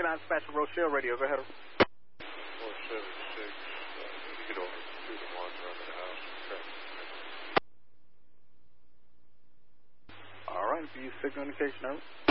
K9 Dispatch Rochelle Radio. Go ahead. 476. Need to get over to the monitor under the house. Okay. All right. View signal indication, over.